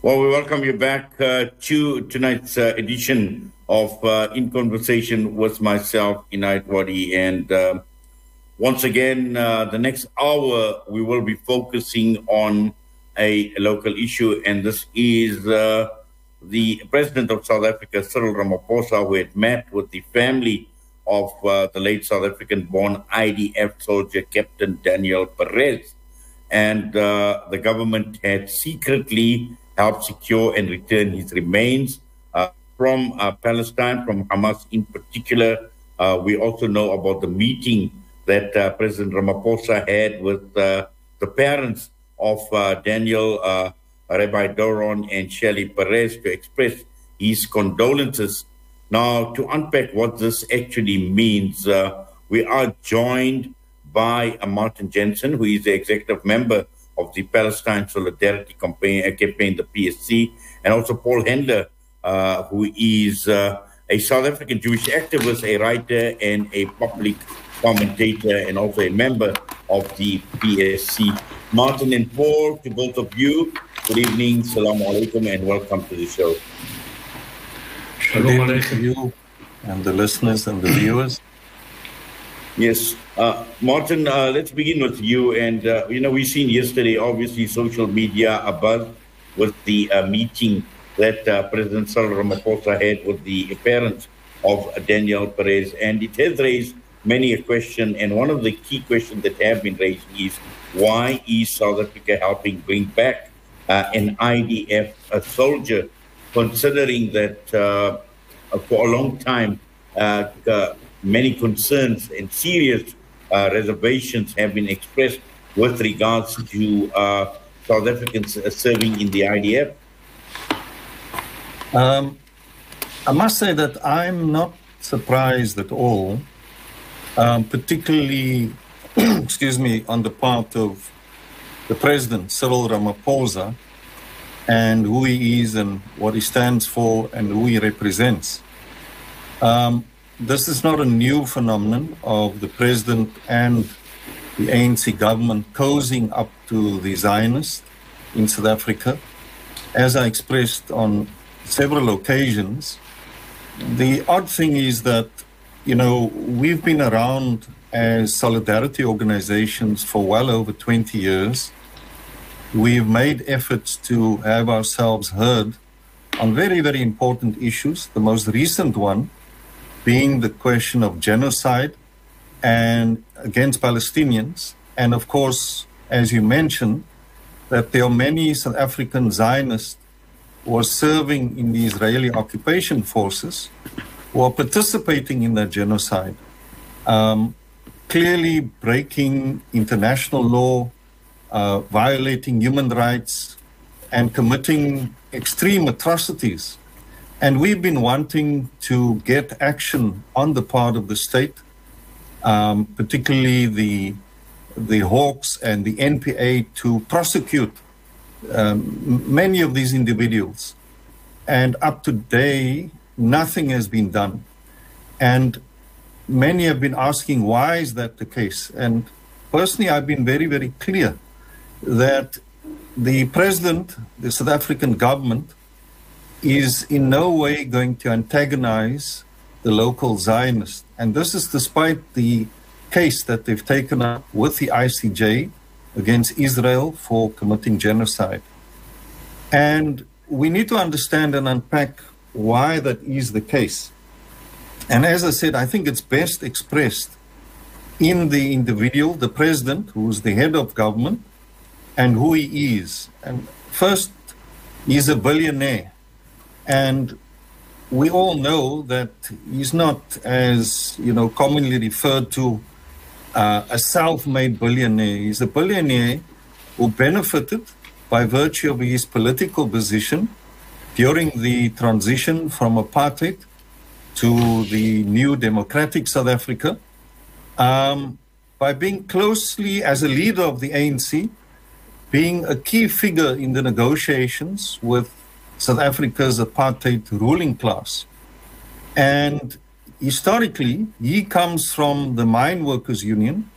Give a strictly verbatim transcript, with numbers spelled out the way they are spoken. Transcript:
Well, we welcome you back uh, to tonight's uh, edition of uh, In Conversation with myself, Inayat Wadi. And uh, once again, uh, the next hour, we will be focusing on a, a local issue. And this is uh, the President of South Africa, Cyril Ramaphosa, who had met with the family of uh, the late South African-born I D F soldier, Captain Daniel Perez. And uh, the government had secretly helped secure and return his remains uh, from uh, Palestine, from Hamas in particular. Uh, we also know about the meeting that uh, President Ramaphosa had with uh, the parents of uh, Daniel, uh, Rabbi Doron, and Shelley Perez to express his condolences. Now, to unpack what this actually means, uh, we are joined by uh, Martin Jensen, who is the executive member of the Palestine Solidarity Campaign, uh, campaign the P S C, and also Paul Hendler, uh, who is uh, a South African Jewish activist, a writer, and a public commentator, and also a member of the P S C. Martin and Paul, to both of you, good evening, salaam alaikum, and welcome to the show. Shalom alaikum, you and the listeners and the viewers. Yes. Uh, Martin, uh, let's begin with you. And, uh, you know, we've seen yesterday, obviously, social media abuzz with the uh, meeting that uh, President Cyril Ramaphosa had with the parents of Daniel Perez. And it has raised many a question. And one of the key questions that have been raised is, why is South Africa helping bring back uh, an I D F a soldier, considering that uh, for a long time, uh, uh, many concerns and serious uh, reservations have been expressed with regards to uh, South Africans serving in the I D F? Um, I must say that I'm not surprised at all, um, particularly, excuse me, on the part of the President, Cyril Ramaphosa, and who he is and what he stands for and who he represents. Um, This is not a new phenomenon of the president and the A N C government cozying up to the Zionists in South Africa. As I expressed on several occasions, the odd thing is that, you know, we've been around as solidarity organizations for well over twenty years. We've made efforts to have ourselves heard on very, very important issues. The most recent one being the question of genocide and against Palestinians. And of course, as you mentioned, that there are many South African Zionists who are serving in the Israeli occupation forces who are participating in that genocide, um, clearly breaking international law, uh, violating human rights, and committing extreme atrocities. And we've been wanting to get action on the part of the state, um, particularly the the Hawks and the N P A, to prosecute um, many of these individuals. And up to today, nothing has been done. And many have been asking, why is that the case? And personally, I've been very, very clear that the president, the South African government, is in no way going to antagonize the local Zionists. And this is despite the case that they've taken up with the I C J against Israel for committing genocide. And we need to understand and unpack why that is the case. And as I said, I think it's best expressed in the individual, the president, who's the head of government, and who he is. And first, he's a billionaire. And we all know that he's not, as you know, commonly referred to, uh, a self-made billionaire. He's a billionaire who benefited by virtue of his political position during the transition from apartheid to the new democratic South Africa, um, by being closely, as a leader of the A N C, being a key figure in the negotiations with South Africa's apartheid ruling class. And historically, he comes from the Mine Workers Union,